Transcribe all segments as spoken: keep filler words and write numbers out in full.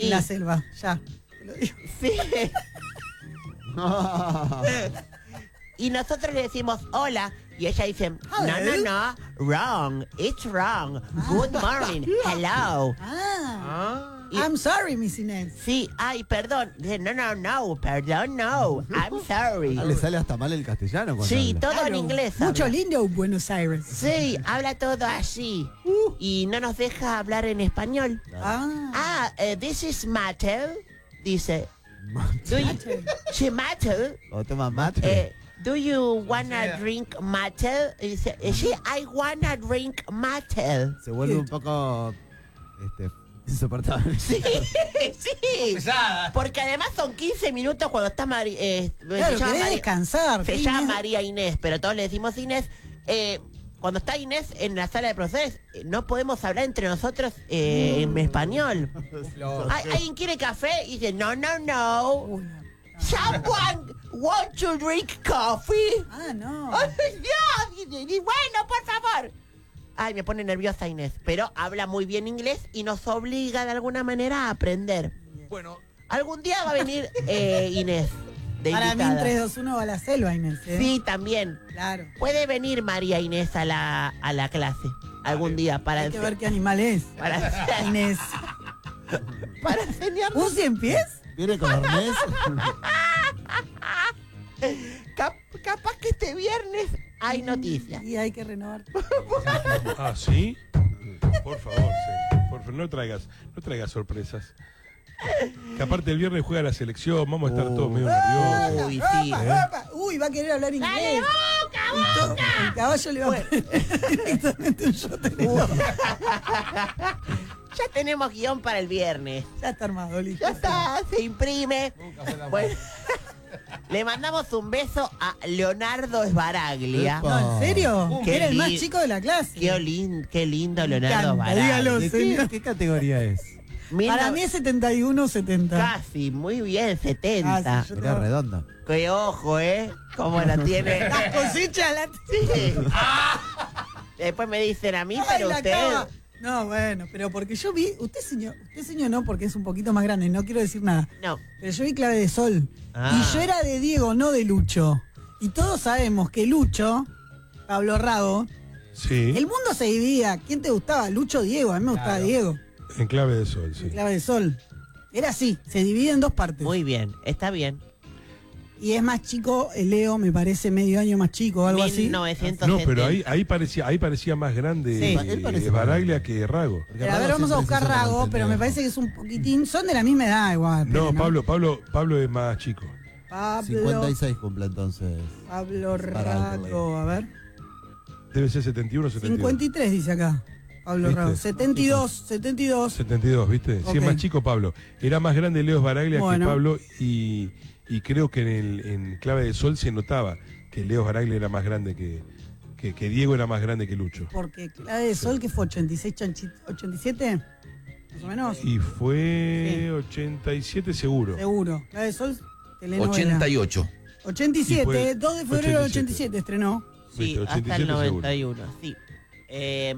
en la selva, ya. Te lo digo. Sí. Y nosotros le decimos hola y ella dice, no, no, no, wrong, it's wrong, good morning, hello. Ah, Ah. Y- I'm sorry, Miss Inés. Sí, ay, perdón. Dice, no, no, no, perdón, no, I'm sorry. Ah, le sale hasta mal el castellano cuando Sí, habla. todo Claro, en inglés. Mucho habla. lindo Buenos Aires. Sí, habla todo así. Y no nos deja hablar en español. Ah, Ah, eh, this is Mateo. Dice, do you, sí, Mateo. O toma mate. Eh, do you wanna drink mate? Y dice, sí, I wanna drink mate. Se vuelve un poco este, insoportable. Sí, sí. Pesada. Porque además son quince minutos cuando está Mari, eh, claro, se llama querés Mari- descansar. se ¿qué llama Inés? María Inés, pero todos le decimos Inés. Eh, cuando está Inés en la sala de profesores, eh, no podemos hablar entre nosotros eh, en español. ¿Ay- ¿Alguien quiere café? Y dice, no, no, no. Uy, no. Someone want to drink coffee. Ah, no. Ay, Dios. Y, y bueno, por favor. Ay, me pone nerviosa Inés, pero habla muy bien inglés y nos obliga de alguna manera a aprender. Bueno, Algún día va a venir eh, Inés de Para mí invitada. en tres, dos, uno va a la selva, Inés. ¿eh? Sí, también. Claro. Puede venir María Inés a la, a la clase algún día para, Hay que ense- ver qué animal es. para, Inés. para enseñarnos. ¿Un cien pies? ¿Viene con arnés? Cap- capaz que este viernes hay noticias. Y hay que renovar. Ah, ¿sí? Por favor, sí. Por favor, no traigas, no traigas sorpresas. Que aparte el viernes juega la selección, vamos a estar todos medio nerviosos. Uy, sí. Opa, opa. Uy, va a querer hablar inglés. ¡Dale, boca, Y to- El caballo le va a poner directamente un shot en el ojo. Ya tenemos guión para el viernes. Ya está armado, listo. Ya está, se imprime. Bueno, le mandamos un beso a Leonardo Esbaraglia. Epa. No, ¿en serio? Qué Era el más li- chico de la clase. Qué, lin- qué lindo Me Leonardo encanta, Esbaraglia. dígalo. ¿De qué, señor. qué categoría es? Mil Para no- mí es setenta y uno setenta. Casi, muy bien, setenta. Ah, sí, yo- Era redonda. Qué ojo, ¿eh? Cómo la tiene. Las cositas la Sí. Después me dicen a mí, Ay, pero la usted... acaba. No, bueno, pero porque yo vi, usted señor, usted señor no, porque es un poquito más grande, no quiero decir nada. No. Pero yo vi Clave de Sol. Ah. Y yo era de Diego, no de Lucho. Y todos sabemos que Lucho, Pablo Rago, Sí, el mundo se dividía. ¿Quién te gustaba? Lucho o Diego. A mí me gustaba Claro. Diego, en clave de sol, sí. en Clave de Sol. Era así, se divide en dos partes. Muy bien, está bien. Y es más chico, el Leo me parece medio año más chico o algo así. mil novecientos No, setenta. pero ahí, ahí parecía, ahí parecía más grande Sí. eh, Él parece Baraglia que Rago. Porque Pero a ver, Rago vamos a siempre buscar se hizo Rago, como pero me pendejo. parece que es un poquitín. Son de la misma edad igual. No, pero, Pablo, Pablo, Pablo es más chico. Pablo, cincuenta y seis cumple entonces. Pablo Para Rago, a ver. Debe ser setenta y uno o setenta y dos. cincuenta y tres dice acá. Pablo ¿Viste? Rago. setenta y dos, setenta y dos. setenta y dos, ¿viste? Sí, Ok. es más chico Pablo. Era más grande Leo Baraglia Bueno. que Pablo y, y creo que en, el, en Clave de Sol se notaba que Leo Baraglia era más grande que, que, que Diego era más grande que Lucho. Porque Clave de Sol, que fue ochenta y seis, ochenta y siete, más o menos. Y fue Sí. ochenta y siete seguro. Seguro. Clave de Sol, telenovela. ochenta y ocho. ochenta y siete, Y fue dos de febrero del ochenta y ochenta y siete. siete estrenó. Sí, Viste, hasta el ochenta y siete noventa y uno, sí. Eh,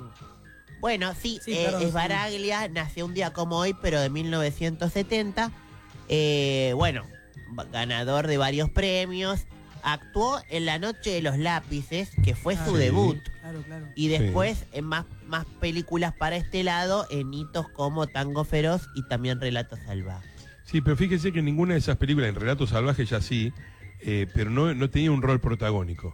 bueno, sí, Sí, eh, perdón, sí. Esbaraglia nació un día como hoy, pero de mil novecientos setenta. Eh, bueno, ba- ganador de varios premios. Actuó en La Noche de los Lápices, que fue su Ah, debut. Claro, claro. Y después en más, más películas para este lado, en hitos como Tango Feroz y también Relatos Salvajes. Sí, pero fíjese que ninguna de esas películas, en Relatos Salvajes ya sí, eh, pero no, no tenía un rol protagónico.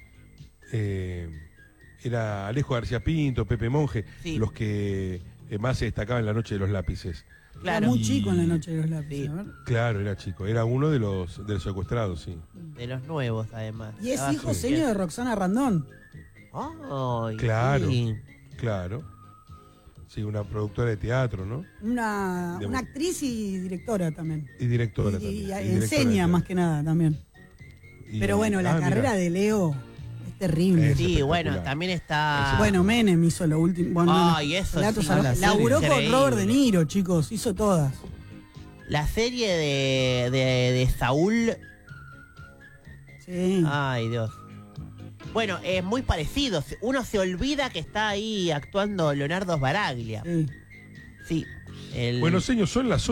Eh, era Alejo García Pinto, Pepe Monge, Sí. los que eh, más se destacaban en La Noche de los Lápices. Era Claro, muy Y- chico en la noche de los lápices. Sí. A ver. Claro, era chico, era uno de los, de los secuestrados, sí. de los nuevos además. Y es Estaba hijo súper seño bien. de Roxana Randón. Ay, Claro. sí. Claro. Sí, una productora de teatro, ¿no? Una, De- una actriz y directora también. Y directora Y, también. y- y y directora de enseña teatro. más que nada también. Y- Pero bueno, la ah, mira. carrera de Leo es terrible. Es Sí, espectacular. bueno, también está... Bueno, Menem hizo lo último. Bueno, no, no. Ay, eso Relatos sí. Salvajes. Ah, la serie. Laburó con Increíble. Robert De Niro, chicos. Hizo todas. La serie de, de, de Saúl... Sí. Ay, Dios. Bueno, es muy parecido. Uno se olvida que está ahí actuando Leonardo Sbaraglia. sí. Sí. el- Bueno, señor, son las